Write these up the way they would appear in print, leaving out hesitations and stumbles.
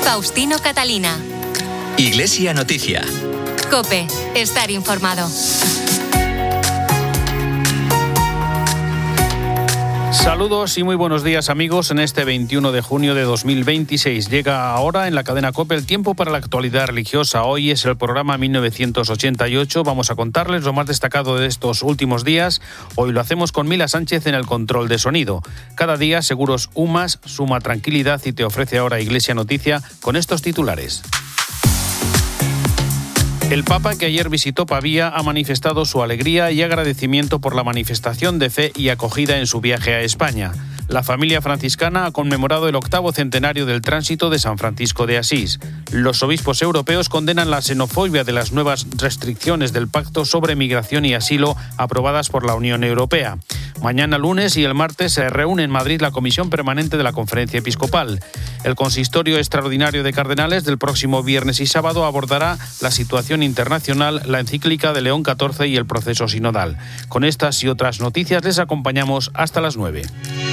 Faustino Catalina. Iglesia Noticia. COPE. Estar informado. Saludos y muy buenos días, amigos. En este 21 de junio de 2026 llega ahora en la cadena COPE el tiempo para la actualidad religiosa. Hoy es el programa 1988. Vamos a contarles lo más destacado de estos últimos días. Hoy lo hacemos con Mila Sánchez en el control de sonido. Cada día Seguros UMAS suma tranquilidad y te ofrece ahora Iglesia Noticia con estos titulares. El Papa, que ayer visitó Pavía, ha manifestado su alegría y agradecimiento por la manifestación de fe y acogida en su viaje a España. La familia franciscana ha conmemorado el 8º centenario del tránsito de San Francisco de Asís. Los obispos europeos condenan la xenofobia de las nuevas restricciones del Pacto sobre Migración y Asilo aprobadas por la Unión Europea. Mañana lunes y el martes se reúne en Madrid la Comisión Permanente de la Conferencia Episcopal. El consistorio extraordinario de cardenales del próximo viernes y sábado abordará la situación internacional, la encíclica de León XIV y el proceso sinodal. Con estas y otras noticias les acompañamos hasta las 9.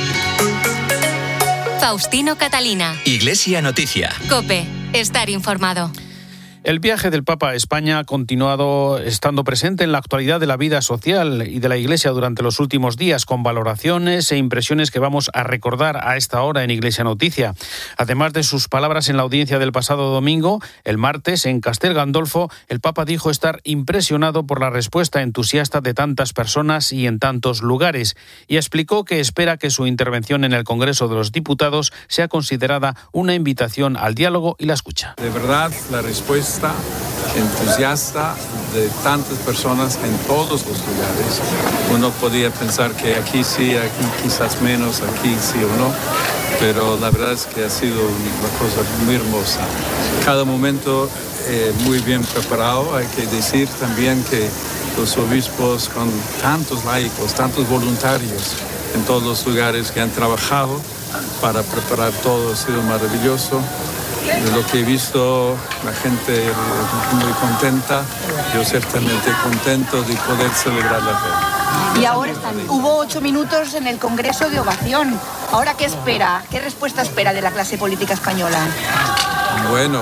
Faustino Catalina. Iglesia Noticia. COPE. Estar informado. El viaje del Papa a España ha continuado estando presente en la actualidad de la vida social y de la Iglesia durante los últimos días, con valoraciones e impresiones que vamos a recordar a esta hora en Iglesia Noticia. Además de sus palabras en la audiencia del pasado domingo, el martes en Castel Gandolfo, el Papa dijo estar impresionado por la respuesta entusiasta de tantas personas y en tantos lugares, y explicó que espera que su intervención en el Congreso de los Diputados sea considerada una invitación al diálogo y la escucha. De verdad, la respuesta entusiasta de tantas personas en todos los lugares. Uno podía pensar que aquí sí, aquí quizás menos, aquí sí o no, pero la verdad es que ha sido una cosa muy hermosa. Cada momento muy bien preparado. Hay que decir también que los obispos con tantos laicos, tantos voluntarios en todos los lugares que han trabajado para preparar todo ha sido maravilloso. De lo que he visto, la gente muy contenta, yo ciertamente contento de poder celebrar la fe. Y ahora hubo 8 minutos en el Congreso de ovación. ¿Ahora qué espera? ¿Qué respuesta espera de la clase política española? Bueno,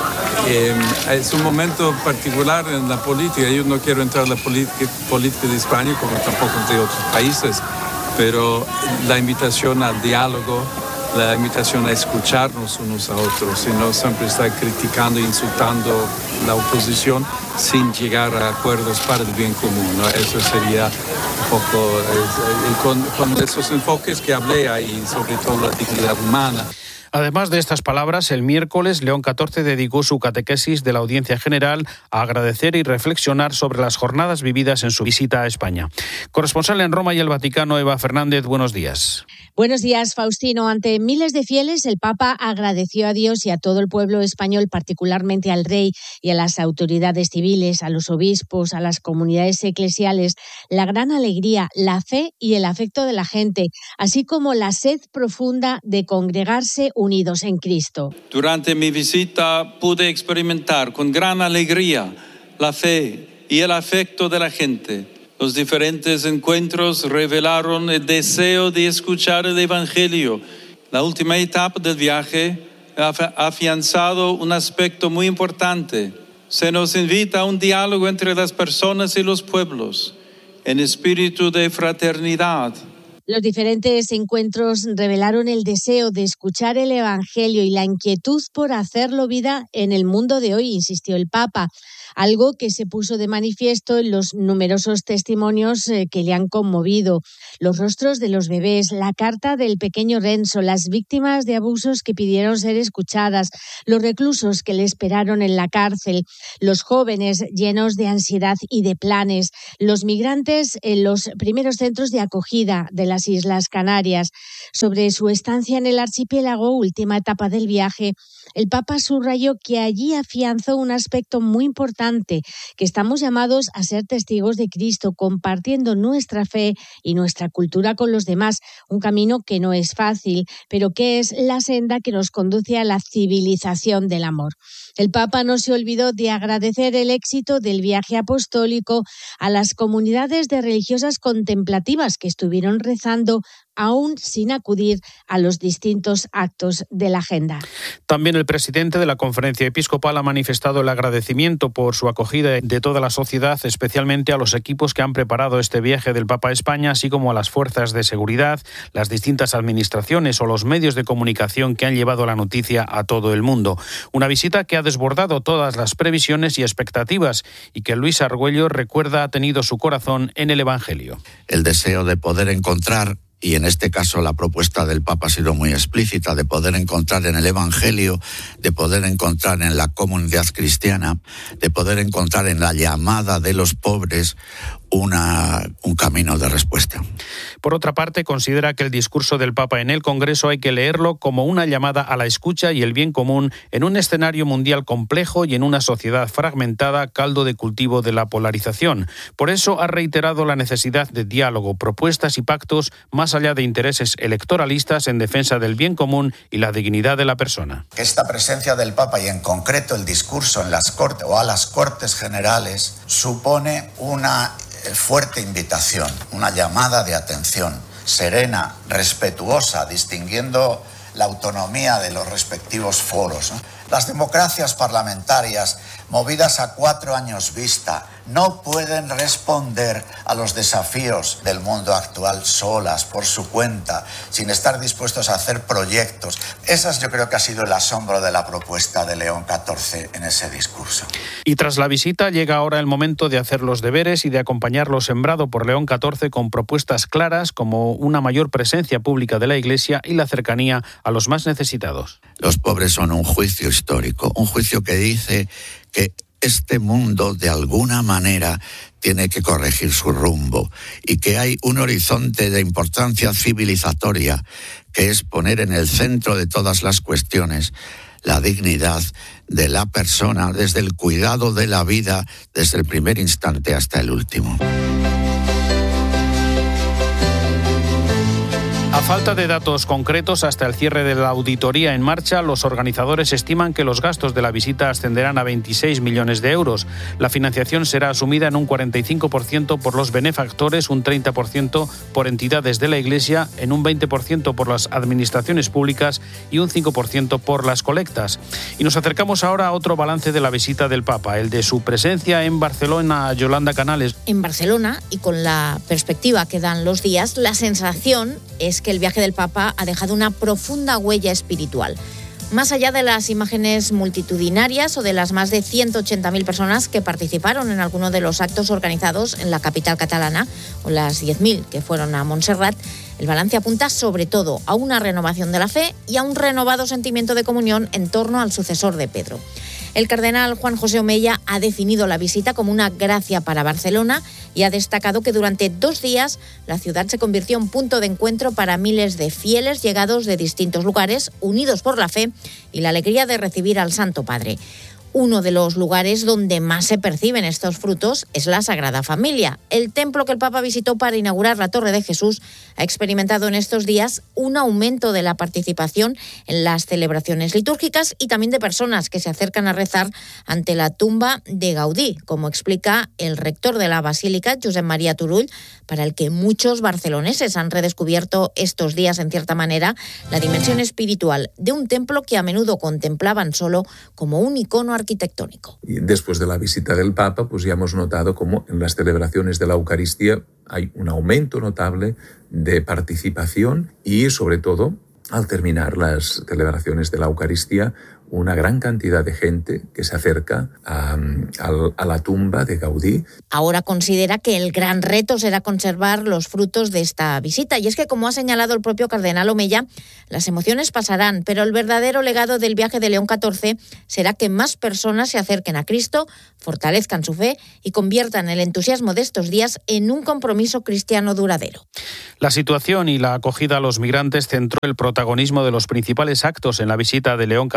es un momento particular en la política. Yo no quiero entrar en la política de España como tampoco de otros países, pero la invitación al diálogo, la invitación a escucharnos unos a otros y no siempre estar criticando e insultando la oposición sin llegar a acuerdos para el bien común, ¿no? Eso sería un poco con esos enfoques que hablé ahí, sobre todo la dignidad humana. Además de estas palabras, el miércoles León XIV dedicó su catequesis de la Audiencia General a agradecer y reflexionar sobre las jornadas vividas en su visita a España. Corresponsal en Roma y el Vaticano, Eva Fernández, buenos días. Buenos días, Faustino. Ante miles de fieles, el Papa agradeció a Dios y a todo el pueblo español, particularmente al rey y a las autoridades civiles, a los obispos, a las comunidades eclesiales, la gran alegría, la fe y el afecto de la gente, así como la sed profunda de congregarse unidos en Cristo. Durante mi visita pude experimentar con gran alegría la fe y el afecto de la gente. Los diferentes encuentros revelaron el deseo de escuchar el Evangelio. La última etapa del viaje ha afianzado un aspecto muy importante. Se nos invita a un diálogo entre las personas y los pueblos, en espíritu de fraternidad. Los diferentes encuentros revelaron el deseo de escuchar el Evangelio y la inquietud por hacerlo vida en el mundo de hoy, insistió el Papa. Algo que se puso de manifiesto en los numerosos testimonios que le han conmovido. Los rostros de los bebés, la carta del pequeño Renzo, las víctimas de abusos que pidieron ser escuchadas, los reclusos que le esperaron en la cárcel, los jóvenes llenos de ansiedad y de planes, los migrantes en los primeros centros de acogida de las Islas Canarias. Sobre su estancia en el archipiélago, última etapa del viaje, el Papa subrayó que allí afianzó un aspecto muy importante, que estamos llamados a ser testigos de Cristo, compartiendo nuestra fe y nuestra cultura con los demás, un camino que no es fácil, pero que es la senda que nos conduce a la civilización del amor. El Papa no se olvidó de agradecer el éxito del viaje apostólico a las comunidades de religiosas contemplativas que estuvieron rezando aún sin acudir a los distintos actos de la agenda. También el presidente de la Conferencia Episcopal ha manifestado el agradecimiento por su acogida de toda la sociedad, especialmente a los equipos que han preparado este viaje del Papa a España, así como a las fuerzas de seguridad, las distintas administraciones o los medios de comunicación que han llevado la noticia a todo el mundo. Una visita que ha desbordado todas las previsiones y expectativas y que Luis Argüello recuerda ha tenido su corazón en el Evangelio. El deseo de poder encontrar, y en este caso la propuesta del Papa ha sido muy explícita, de poder encontrar en el Evangelio, de poder encontrar en la comunidad cristiana, de poder encontrar en la llamada de los pobres un camino de respuesta. Por otra parte, considera que el discurso del Papa en el Congreso hay que leerlo como una llamada a la escucha y el bien común en un escenario mundial complejo y en una sociedad fragmentada, caldo de cultivo de la polarización. Por eso ha reiterado la necesidad de diálogo, propuestas y pactos más allá de intereses electoralistas en defensa del bien común y la dignidad de la persona. Esta presencia del Papa y en concreto el discurso en las Cortes o a las Cortes Generales supone una fuerte invitación, una llamada de atención, serena, respetuosa, distinguiendo la autonomía de los respectivos foros, ¿no? Las democracias parlamentarias, movidas a 4 años vista, no pueden responder a los desafíos del mundo actual solas, por su cuenta, sin estar dispuestos a hacer proyectos. Esas yo creo que ha sido el asombro de la propuesta de León XIV en ese discurso. Y tras la visita llega ahora el momento de hacer los deberes y de acompañar lo sembrado por León XIV con propuestas claras como una mayor presencia pública de la Iglesia y la cercanía a los más necesitados. Los pobres son un juicio histórico, un juicio que dice que este mundo de alguna manera tiene que corregir su rumbo y que hay un horizonte de importancia civilizatoria que es poner en el centro de todas las cuestiones la dignidad de la persona desde el cuidado de la vida, desde el primer instante hasta el último. A falta de datos concretos, hasta el cierre de la auditoría en marcha, los organizadores estiman que los gastos de la visita ascenderán a 26 millones de euros. La financiación será asumida en un 45% por los benefactores, un 30% por entidades de la Iglesia, en un 20% por las administraciones públicas y un 5% por las colectas. Y nos acercamos ahora a otro balance de la visita del Papa, el de su presencia en Barcelona. Yolanda Canales. En Barcelona, y con la perspectiva que dan los días, la sensación es que el viaje del Papa ha dejado una profunda huella espiritual. Más allá de las imágenes multitudinarias o de las más de 180.000 personas que participaron en alguno de los actos organizados en la capital catalana, o las 10.000 que fueron a Montserrat, el balance apunta sobre todo a una renovación de la fe y a un renovado sentimiento de comunión en torno al sucesor de Pedro. El cardenal Juan José Omeya ha definido la visita como una gracia para Barcelona y ha destacado que durante 2 días la ciudad se convirtió en punto de encuentro para miles de fieles llegados de distintos lugares, unidos por la fe y la alegría de recibir al Santo Padre. Uno de los lugares donde más se perciben estos frutos es la Sagrada Familia. El templo que el Papa visitó para inaugurar la Torre de Jesús ha experimentado en estos días un aumento de la participación en las celebraciones litúrgicas y también de personas que se acercan a rezar ante la tumba de Gaudí, como explica el rector de la Basílica, Josep María Turull, para el que muchos barceloneses han redescubierto estos días, en cierta manera, la dimensión espiritual de un templo que a menudo contemplaban solo como un icono arquitectónico. Y después de la visita del Papa, pues ya hemos notado cómo en las celebraciones de la Eucaristía hay un aumento notable de participación y, sobre todo, al terminar las celebraciones de la Eucaristía, una gran cantidad de gente que se acerca a la tumba de Gaudí. Ahora considera que el gran reto será conservar los frutos de esta visita. Y es que, como ha señalado el propio cardenal Omeya, las emociones pasarán, pero el verdadero legado del viaje de León XIV será que más personas se acerquen a Cristo, fortalezcan su fe y conviertan el entusiasmo de estos días en un compromiso cristiano duradero. La situación y la acogida a los migrantes centró el protagonismo de los principales actos en la visita de León XIV a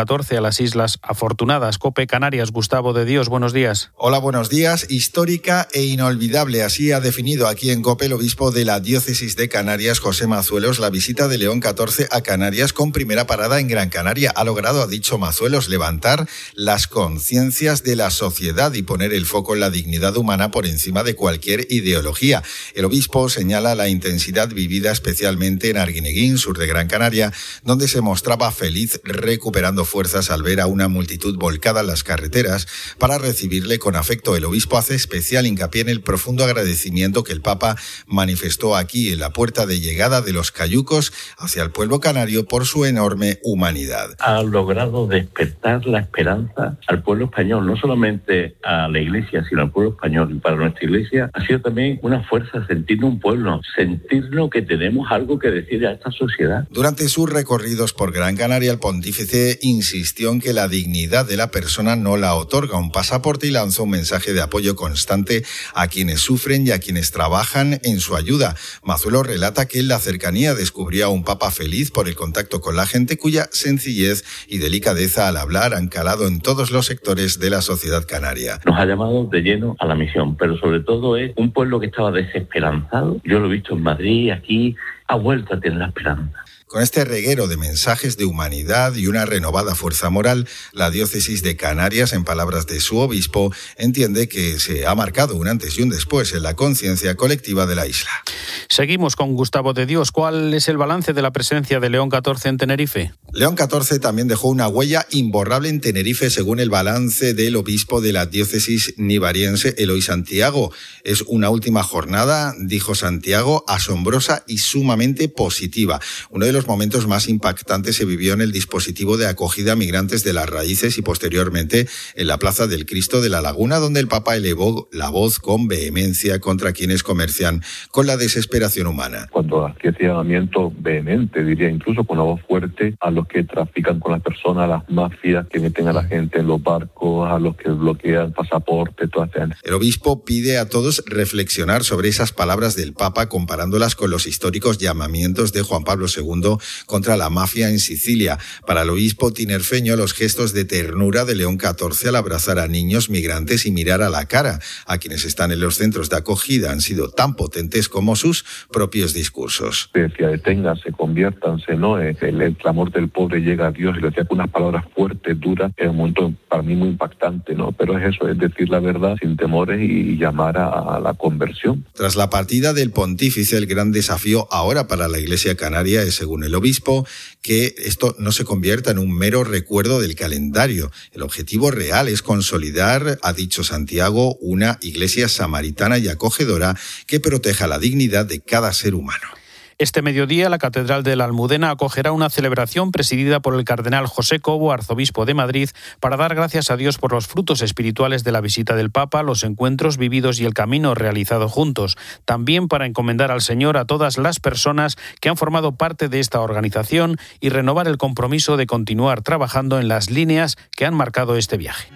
las Islas Afortunadas. COPE Canarias, Gustavo de Dios, buenos días. Hola, buenos días. Histórica e inolvidable, así ha definido aquí en COPE el obispo de la diócesis de Canarias, José Mazuelos, la visita de León XIV a Canarias con primera parada en Gran Canaria. Ha logrado, ha dicho Mazuelos, levantar las conciencias de la sociedad y poner el foco en la dignidad humana por encima de cualquier ideología. El obispo señala la intensidad vivida especialmente en Arguineguín, sur de Gran Canaria, donde se mostraba feliz recuperando fuerzas al ver a una multitud volcada en las carreteras para recibirle con afecto. El obispo hace especial hincapié en el profundo agradecimiento que el Papa manifestó aquí en la puerta de llegada de los cayucos hacia el pueblo canario por su enorme humanidad. Ha logrado despertar la esperanza al pueblo español, no solamente a la Iglesia, sino al pueblo español. Y para nuestra Iglesia ha sido también una fuerza sentirnos un pueblo, sentirnos que tenemos algo que decir a esta sociedad. Durante sus recorridos por Gran Canaria, el pontífice insistió en que la dignidad de la persona no la otorga un pasaporte y lanzó un mensaje de apoyo constante a quienes sufren y a quienes trabajan en su ayuda. Mazuelos relata que en la cercanía descubrió a un papa feliz por el contacto con la gente, cuya sencillez y delicadeza al hablar han calado en todos los sectores de la sociedad canaria. Nos ha llamado de lleno a la misión, pero sobre todo es un pueblo que estaba desesperanzado. Yo lo he visto en Madrid, aquí ha vuelto a tener la esperanza. Con este reguero de mensajes de humanidad y una renovada fuerza moral, la diócesis de Canarias, en palabras de su obispo, entiende que se ha marcado un antes y un después en la conciencia colectiva de la isla. Seguimos con Gustavo de Dios. ¿Cuál es el balance de la presencia de León XIV en Tenerife? León XIV también dejó una huella imborrable en Tenerife, según el balance del obispo de la diócesis nivariense, Eloy Santiago. Es una última jornada, dijo Santiago, asombrosa y sumamente positiva. Uno de los momentos más impactantes se vivió en el dispositivo de acogida a migrantes de Las Raíces y posteriormente en la Plaza del Cristo de la Laguna, donde el Papa elevó la voz con vehemencia contra quienes comercian con la desesperación humana. Cuando hacía ese llamamiento vehemente, diría incluso con una voz fuerte, a los que trafican con las personas, a las mafias que meten a la gente en los barcos, a los que bloquean pasaportes, todas esas. El obispo pide a todos reflexionar sobre esas palabras del Papa, comparándolas con los históricos llamamientos de Juan Pablo II contra la mafia en Sicilia. Para el obispo tinerfeño, los gestos de ternura de León XIV al abrazar a niños migrantes y mirar a la cara a quienes están en los centros de acogida han sido tan potentes como sus propios discursos. Decía, deténganse, conviértanse, ¿no? El clamor del pobre llega a Dios, y lo decía con unas palabras fuertes, duras, en un momento para mí muy impactante, ¿no? Pero es eso, es decir la verdad sin temores y llamar a la conversión. Tras la partida del pontífice, el gran desafío ahora para la Iglesia canaria es, según el obispo, que esto no se convierta en un mero recuerdo del calendario. El objetivo real es consolidar, ha dicho Santiago, una iglesia samaritana y acogedora que proteja la dignidad de cada ser humano. Este mediodía, la Catedral de la Almudena acogerá una celebración presidida por el cardenal José Cobo, arzobispo de Madrid, para dar gracias a Dios por los frutos espirituales de la visita del Papa, los encuentros vividos y el camino realizado juntos. También para encomendar al Señor a todas las personas que han formado parte de esta organización y renovar el compromiso de continuar trabajando en las líneas que han marcado este viaje.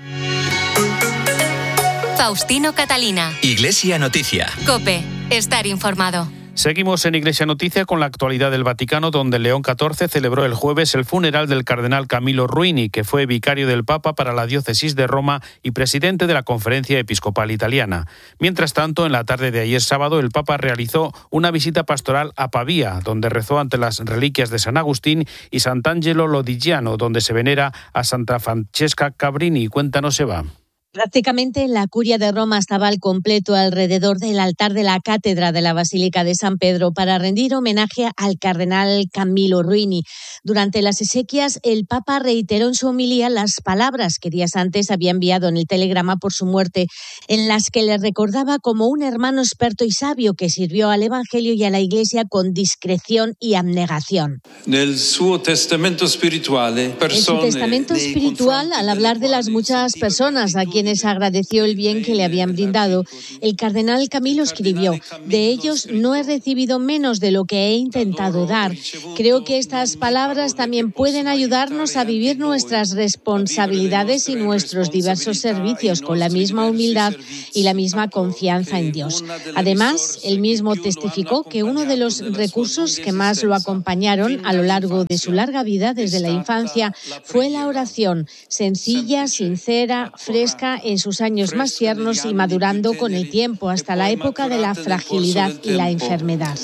Faustino Catalina. Iglesia Noticia. COPE. Estar informado. Seguimos en Iglesia Noticia con la actualidad del Vaticano, donde León XIV celebró el jueves el funeral del cardenal Camillo Ruini, que fue vicario del Papa para la diócesis de Roma y presidente de la Conferencia Episcopal Italiana. Mientras tanto, en la tarde de ayer sábado, el Papa realizó una visita pastoral a Pavía, donde rezó ante las reliquias de San Agustín, y Sant'Angelo Lodigiano, donde se venera a Santa Francesca Cabrini. Cuéntanos, Eva. Prácticamente la curia de Roma estaba al completo alrededor del altar de la cátedra de la Basílica de San Pedro para rendir homenaje al cardenal Camillo Ruini. Durante las exequias, el Papa reiteró en su homilía las palabras que días antes había enviado en el telegrama por su muerte, en las que le recordaba como un hermano experto y sabio que sirvió al Evangelio y a la Iglesia con discreción y abnegación. En su testamento espiritual, al hablar de las muchas personas a quienes quienes agradeció el bien que le habían brindado, el cardenal Camilo escribió: de ellos no he recibido menos de lo que he intentado dar. Creo que estas palabras también pueden ayudarnos a vivir nuestras responsabilidades y nuestros diversos servicios con la misma humildad y la misma confianza en Dios. Además, él mismo testificó que uno de los recursos que más lo acompañaron a lo largo de su larga vida desde la infancia fue la oración, sencilla, sincera, fresca en sus años más tiernos y madurando con el tiempo hasta la época de la fragilidad y la enfermedad.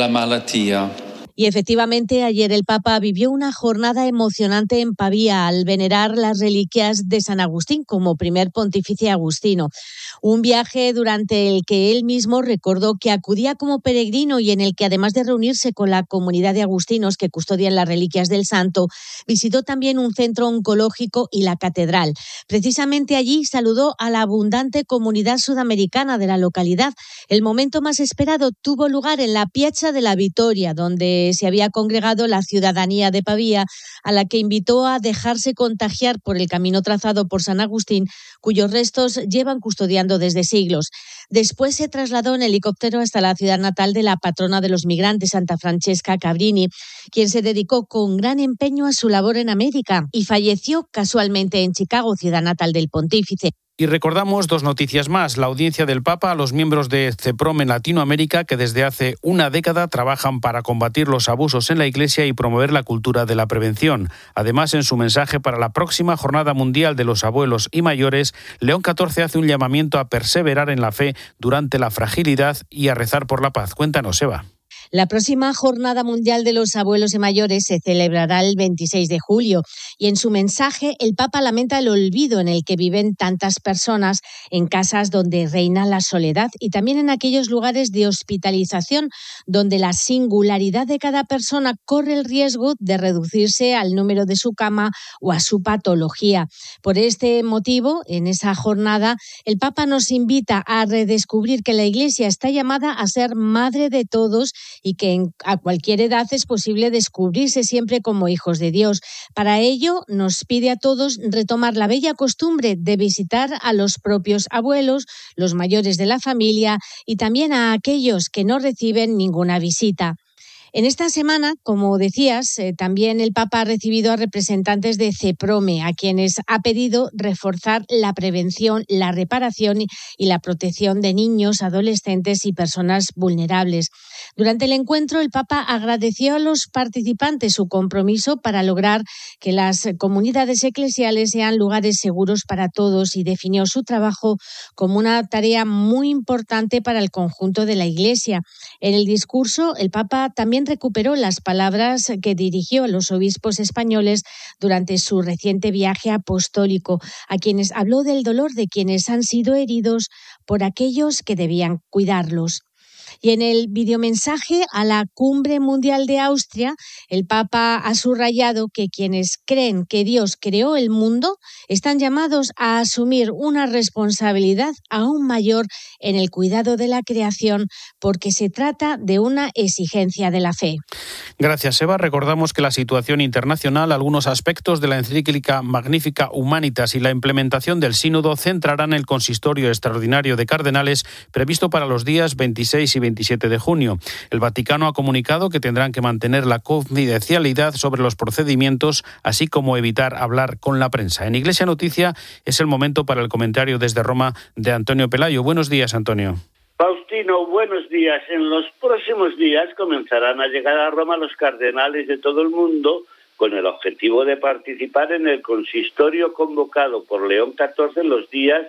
Y efectivamente, ayer el Papa vivió una jornada emocionante en Pavía al venerar las reliquias de San Agustín como primer pontífice agustino. Un viaje durante el que él mismo recordó que acudía como peregrino y en el que, además de reunirse con la comunidad de agustinos que custodian las reliquias del santo, visitó también un centro oncológico y la catedral. Precisamente allí saludó a la abundante comunidad sudamericana de la localidad. El momento más esperado tuvo lugar en la Piazza de la Vittoria, donde se había congregado la ciudadanía de Pavía, a la que invitó a dejarse contagiar por el camino trazado por San Agustín, cuyos restos llevan custodiando desde siglos. Después se trasladó en helicóptero hasta la ciudad natal de la patrona de los migrantes, Santa Francesca Cabrini, quien se dedicó con gran empeño a su labor en América y falleció casualmente en Chicago, ciudad natal del pontífice. Y recordamos dos noticias más. La audiencia del Papa a los miembros de CEPROM en Latinoamérica, que desde hace una década trabajan para combatir los abusos en la Iglesia y promover la cultura de la prevención. Además, en su mensaje para la próxima Jornada Mundial de los Abuelos y Mayores, León XIV hace un llamamiento a perseverar en la fe durante la fragilidad y a rezar por la paz. Cuéntanos, Eva. La próxima Jornada Mundial de los Abuelos y Mayores se celebrará el 26 de julio y en su mensaje el Papa lamenta el olvido en el que viven tantas personas en casas donde reina la soledad y también en aquellos lugares de hospitalización donde la singularidad de cada persona corre el riesgo de reducirse al número de su cama o a su patología. Por este motivo, en esa jornada, el Papa nos invita a redescubrir que la Iglesia está llamada a ser madre de todos y que a cualquier edad es posible descubrirse siempre como hijos de Dios. Para ello, nos pide a todos retomar la bella costumbre de visitar a los propios abuelos, los mayores de la familia y también a aquellos que no reciben ninguna visita. En esta semana, como decías, también el Papa ha recibido a representantes de CEPROME, a quienes ha pedido reforzar la prevención, la reparación y la protección de niños, adolescentes y personas vulnerables. Durante el encuentro, el Papa agradeció a los participantes su compromiso para lograr que las comunidades eclesiales sean lugares seguros para todos y definió su trabajo como una tarea muy importante para el conjunto de la Iglesia. En el discurso, el Papa también recuperó las palabras que dirigió a los obispos españoles durante su reciente viaje apostólico, a quienes habló del dolor de quienes han sido heridos por aquellos que debían cuidarlos. Y en el videomensaje a la Cumbre Mundial de Austria, el Papa ha subrayado que quienes creen que Dios creó el mundo están llamados a asumir una responsabilidad aún mayor en el cuidado de la creación, porque se trata de una exigencia de la fe. Gracias, Eva. Recordamos que la situación internacional, algunos aspectos de la encíclica Magnificat Humanitas y la implementación del sínodo centrarán el consistorio extraordinario de cardenales previsto para los días 26 y 27 de junio. El Vaticano ha comunicado que tendrán que mantener la confidencialidad sobre los procedimientos, así como evitar hablar con la prensa. En Iglesia Noticia es el momento para el comentario desde Roma de Antonio Pelayo. Buenos días, Antonio. Faustino, buenos días. En los próximos días comenzarán a llegar a Roma los cardenales de todo el mundo con el objetivo de participar en el consistorio convocado por León XIV los días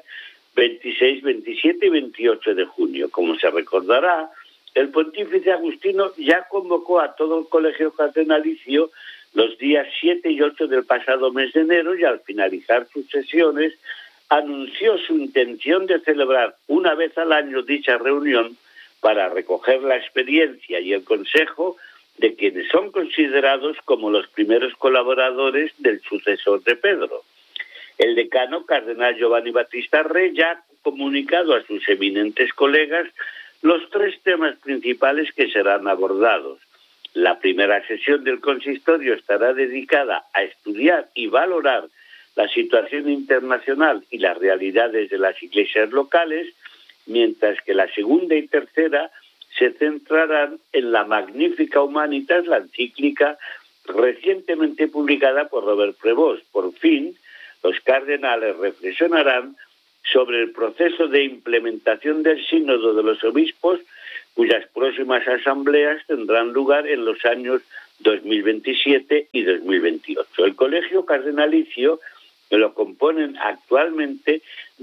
26, 27 y 28 de junio. Como se recordará, el pontífice Agustino ya convocó a todo el colegio cardenalicio los días 7 y 8 del pasado mes de enero y al finalizar sus sesiones anunció su intención de celebrar una vez al año dicha reunión para recoger la experiencia y el consejo de quienes son considerados como los primeros colaboradores del sucesor de Pedro. El decano, cardenal Giovanni Battista Re, ya ha comunicado a sus eminentes colegas los 3 temas principales que serán abordados. La primera sesión del consistorio estará dedicada a estudiar y valorar la situación internacional y las realidades de las iglesias locales, mientras que la segunda y tercera se centrarán en la Magnificat Humanitas, la encíclica recientemente publicada por Robert Prevost. Por fin, los cardenales reflexionarán sobre el proceso de implementación del Sínodo de los Obispos, cuyas próximas asambleas tendrán lugar en los años 2027 y 2028. El colegio cardenalicio lo componen actualmente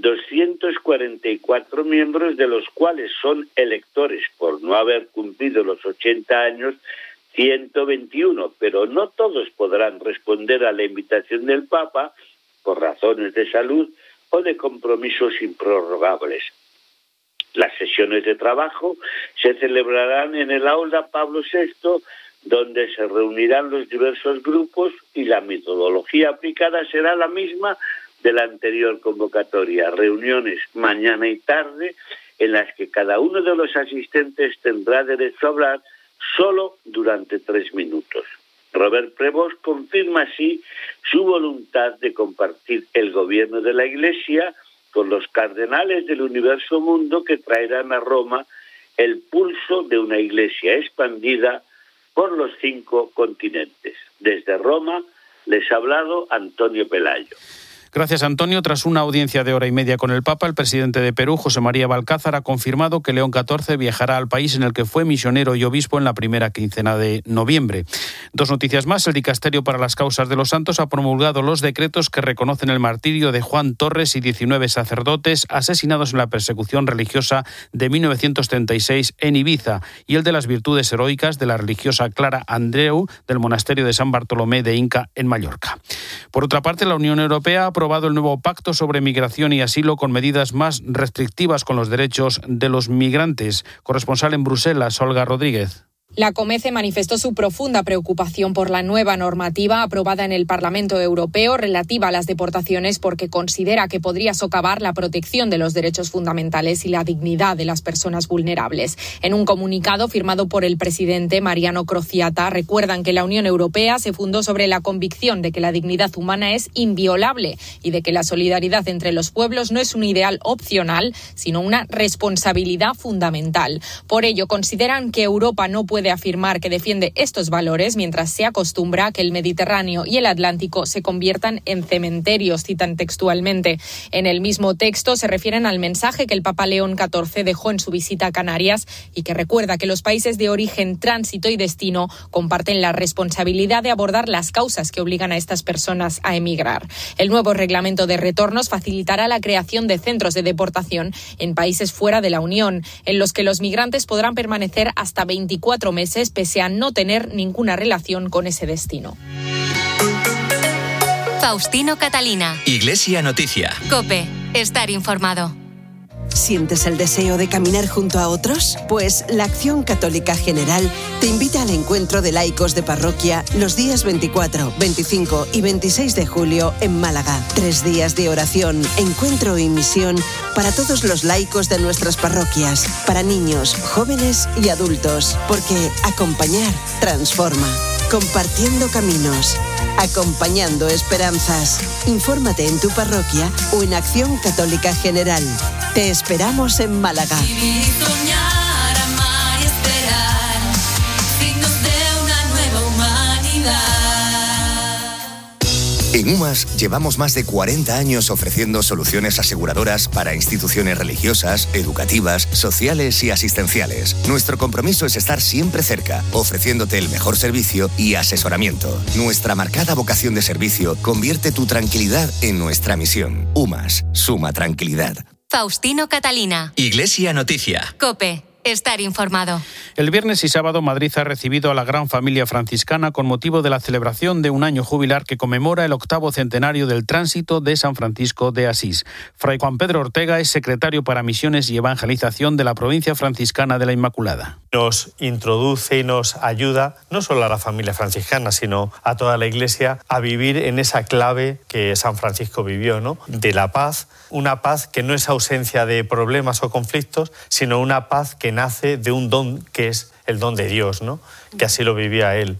244 miembros, de los cuales son electores, por no haber cumplido los 80 años, 121, pero no todos podrán responder a la invitación del Papa por razones de salud o de compromisos improrrogables. Las sesiones de trabajo se celebrarán en el aula Pablo VI, donde se reunirán los diversos grupos, y la metodología aplicada será la misma de la anterior convocatoria. Reuniones mañana y tarde en las que cada uno de los asistentes tendrá derecho a hablar solo durante 3 minutos. Robert Prevost confirma así su voluntad de compartir el gobierno de la Iglesia con los cardenales del universo mundo, que traerán a Roma el pulso de una Iglesia expandida por los 5 continentes. Desde Roma les ha hablado Antonio Pelayo. Gracias, Antonio. Tras una audiencia de hora y media con el Papa, el presidente de Perú, José María Balcázar, ha confirmado que León XIV viajará al país en el que fue misionero y obispo en la primera quincena de noviembre. 2 noticias más. El Dicasterio para las Causas de los Santos ha promulgado los decretos que reconocen el martirio de Juan Torres y 19 sacerdotes asesinados en la persecución religiosa de 1936 en Ibiza, y el de las virtudes heroicas de la religiosa Clara Andreu del monasterio de San Bartolomé de Inca en Mallorca. Por otra parte, la Unión Europea ha aprobado el nuevo pacto sobre migración y asilo con medidas más restrictivas con los derechos de los migrantes. Corresponsal en Bruselas, Olga Rodríguez. La Comece manifestó su profunda preocupación por la nueva normativa aprobada en el Parlamento Europeo relativa a las deportaciones, porque considera que podría socavar la protección de los derechos fundamentales y la dignidad de las personas vulnerables. En un comunicado firmado por el presidente Mariano Crociata, recuerdan que la Unión Europea se fundó sobre la convicción de que la dignidad humana es inviolable y de que la solidaridad entre los pueblos no es un ideal opcional, sino una responsabilidad fundamental. Por ello, consideran que Europa no puede afirmar que defiende estos valores mientras se acostumbra a que el Mediterráneo y el Atlántico se conviertan en cementerios, citan textualmente. En el mismo texto se refieren al mensaje que el Papa León XIV dejó en su visita a Canarias y que recuerda que los países de origen, tránsito y destino comparten la responsabilidad de abordar las causas que obligan a estas personas a emigrar. El nuevo reglamento de retornos facilitará la creación de centros de deportación en países fuera de la Unión, en los que los migrantes podrán permanecer hasta 24 meses pese a no tener ninguna relación con ese destino. Faustino Catalina. Iglesia Noticia. COPE. Estar informado. ¿Sientes el deseo de caminar junto a otros? Pues la Acción Católica General te invita al encuentro de laicos de parroquia los días 24, 25 y 26 de julio en Málaga. 3 días de oración, encuentro y misión para todos los laicos de nuestras parroquias, para niños, jóvenes y adultos, porque acompañar transforma. Compartiendo caminos, acompañando esperanzas. Infórmate en tu parroquia o en Acción Católica General. Te esperamos en Málaga. Vivir, soñar, amar y esperar, signos de una nueva humanidad. En UMAS llevamos más de 40 años ofreciendo soluciones aseguradoras para instituciones religiosas, educativas, sociales y asistenciales. Nuestro compromiso es estar siempre cerca, ofreciéndote el mejor servicio y asesoramiento. Nuestra marcada vocación de servicio convierte tu tranquilidad en nuestra misión. UMAS, suma tranquilidad. Faustino Catalina. Iglesia Noticia. COPE. Estar informado. El viernes y sábado Madrid ha recibido a la gran familia franciscana con motivo de la celebración de un año jubilar que conmemora el 8º centenario del tránsito de San Francisco de Asís. Fray Juan Pedro Ortega es secretario para Misiones y Evangelización de la provincia franciscana de la Inmaculada. Nos introduce y nos ayuda no solo a la familia franciscana, sino a toda la Iglesia a vivir en esa clave que San Francisco vivió, ¿no? De la paz, una paz que no es ausencia de problemas o conflictos, sino una paz que nace de un don que es el don de Dios, ¿no? Que así lo vivía él.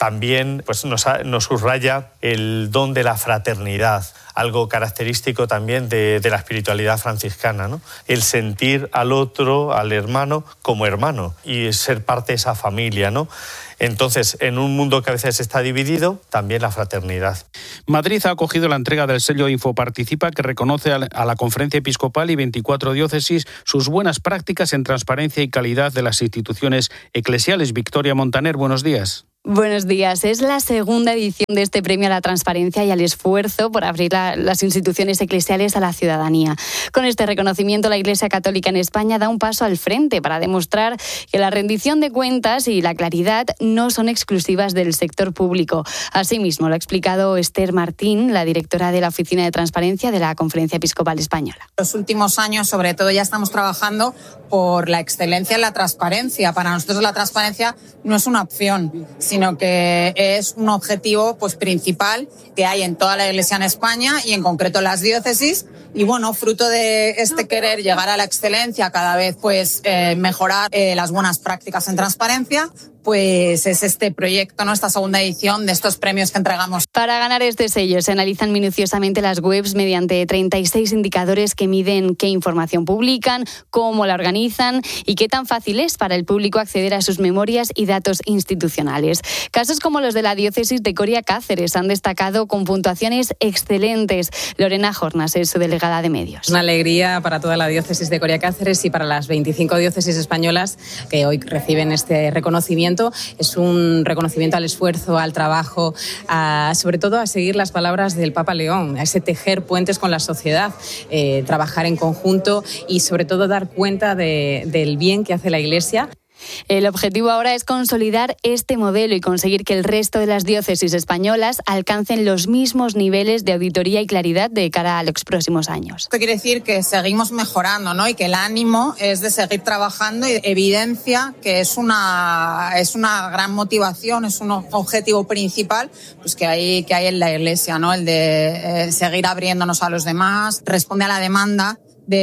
También pues, nos subraya el don de la fraternidad, algo característico también de la espiritualidad franciscana, ¿no? El sentir al otro, al hermano, como hermano y ser parte de esa familia, ¿no? Entonces, en un mundo que a veces está dividido, también la fraternidad. Madrid ha acogido la entrega del sello Infoparticipa, que reconoce a la Conferencia Episcopal y 24 diócesis sus buenas prácticas en transparencia y calidad de las instituciones eclesiales. Victoria Montaner, buenos días. Buenos días. Es la segunda edición de este premio a la transparencia y al esfuerzo por abrir las instituciones eclesiales a la ciudadanía. Con este reconocimiento, la Iglesia Católica en España da un paso al frente para demostrar que la rendición de cuentas y la claridad no son exclusivas del sector público. Asimismo, lo ha explicado Esther Martín, la directora de la Oficina de Transparencia de la Conferencia Episcopal Española. Los últimos años, sobre todo, ya estamos trabajando por la excelencia en la transparencia. Para nosotros la transparencia no es una opción, sino que es un objetivo pues principal que hay en toda la Iglesia en España y en concreto en las diócesis. Y bueno, fruto de este querer llegar a la excelencia, cada vez pues mejorar las buenas prácticas en transparencia, pues es este proyecto, ¿no? Esta segunda edición de estos premios que entregamos. Para ganar este sello se analizan minuciosamente las webs mediante 36 indicadores que miden qué información publican, cómo la organizan y qué tan fácil es para el público acceder a sus memorias y datos institucionales. Casos como los de la diócesis de Coria Cáceres han destacado con puntuaciones excelentes. Lorena Jornas es su delegada de medios. Una alegría para toda la diócesis de Coria Cáceres y para las 25 diócesis españolas que hoy reciben este reconocimiento. Es un reconocimiento al esfuerzo, al trabajo, sobre todo a seguir las palabras del Papa León, a ese tejer puentes con la sociedad, trabajar en conjunto y sobre todo dar cuenta del bien que hace la Iglesia. El objetivo ahora es consolidar este modelo y conseguir que el resto de las diócesis españolas alcancen los mismos niveles de auditoría y claridad de cara a los próximos años. Esto quiere decir que seguimos mejorando, ¿no? Y que el ánimo es de seguir trabajando y evidencia que es una gran motivación, es un objetivo principal pues que hay en la Iglesia, ¿no? El de seguir abriéndonos a los demás, responde a la demanda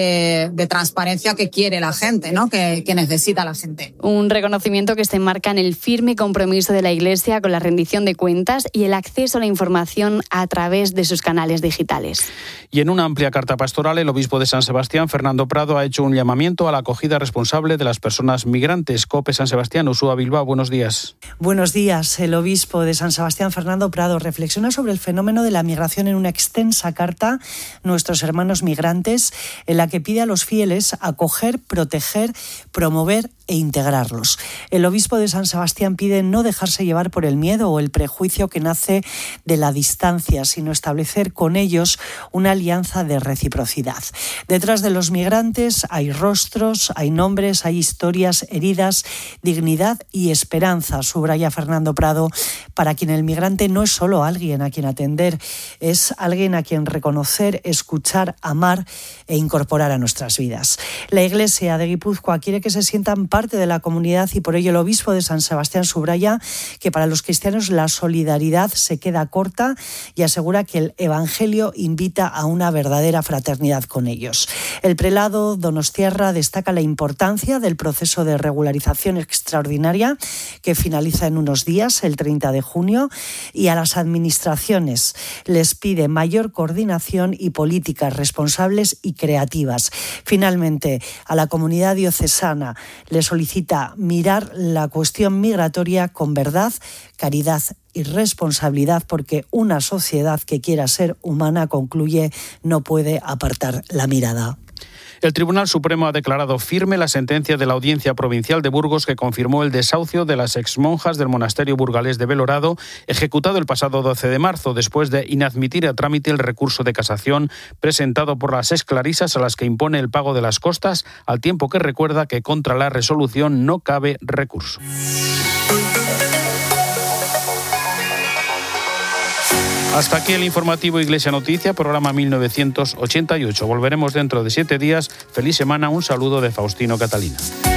de transparencia que quiere la gente, ¿no? Que necesita la gente. Un reconocimiento que se enmarca en el firme compromiso de la Iglesia con la rendición de cuentas y el acceso a la información a través de sus canales digitales. Y en una amplia carta pastoral, el obispo de San Sebastián, Fernando Prado, ha hecho un llamamiento a la acogida responsable de las personas migrantes. COPE San Sebastián, Ursúa Bilbao, buenos días. Buenos días. El obispo de San Sebastián, Fernando Prado, reflexiona sobre el fenómeno de la migración en una extensa carta, Nuestros hermanos migrantes, en la que pide a los fieles acoger, proteger, promover e integrarlos. El obispo de San Sebastián pide no dejarse llevar por el miedo o el prejuicio que nace de la distancia, sino establecer con ellos una alianza de reciprocidad. Detrás de los migrantes hay rostros, hay nombres, hay historias, heridas, dignidad y esperanza, subraya Fernando Prado, para quien el migrante no es solo alguien a quien atender, es alguien a quien reconocer, escuchar, amar e incorporar a nuestras vidas. La Iglesia de Guipúzcoa quiere que se sientan parte de la comunidad y por ello el obispo de San Sebastián subraya que para los cristianos la solidaridad se queda corta y asegura que el Evangelio invita a una verdadera fraternidad con ellos. El prelado donostiarra destaca la importancia del proceso de regularización extraordinaria que finaliza en unos días, el 30 de junio, y a las administraciones les pide mayor coordinación y políticas responsables y creativas. Finalmente, a la comunidad diocesana le solicita mirar la cuestión migratoria con verdad, caridad y responsabilidad, porque una sociedad que quiera ser humana, concluye, no puede apartar la mirada. El Tribunal Supremo ha declarado firme la sentencia de la Audiencia Provincial de Burgos que confirmó el desahucio de las exmonjas del monasterio burgalés de Belorado, ejecutado el pasado 12 de marzo, después de inadmitir a trámite el recurso de casación presentado por las esclarisas a las que impone el pago de las costas, al tiempo que recuerda que contra la resolución no cabe recurso. Hasta aquí el informativo Iglesia Noticia, programa 1988. Volveremos dentro de 7 días. Feliz semana. Un saludo de Faustino Catalina.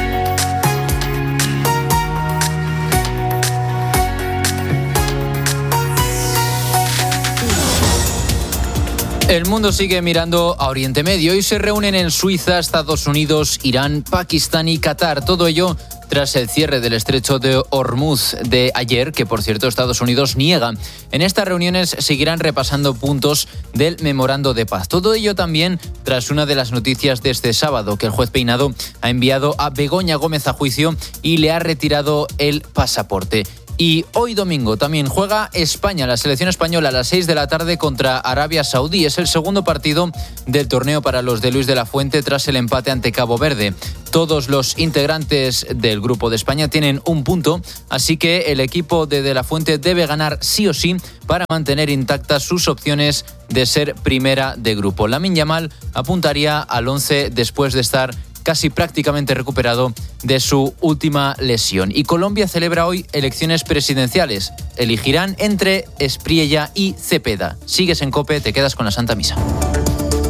El mundo sigue mirando a Oriente Medio y se reúnen en Suiza, Estados Unidos, Irán, Pakistán y Qatar. Todo ello tras el cierre del estrecho de Hormuz de ayer, que por cierto Estados Unidos niega. En estas reuniones seguirán repasando puntos del memorando de paz. Todo ello también tras una de las noticias de este sábado, que el juez Peinado ha enviado a Begoña Gómez a juicio y le ha retirado el pasaporte. Y hoy domingo también juega España, la selección española, a las 6 de la tarde contra Arabia Saudí. Es el segundo partido del torneo para los de Luis de la Fuente tras el empate ante Cabo Verde. Todos los integrantes del grupo de España tienen un punto, así que el equipo de la Fuente debe ganar sí o sí para mantener intactas sus opciones de ser primera de grupo. Lamine Yamal apuntaría al 11 después de estar casi prácticamente recuperado de su última lesión. Y Colombia celebra hoy elecciones presidenciales. Elegirán entre Espriella y Cepeda. Sigues en COPE, te quedas con la Santa Misa.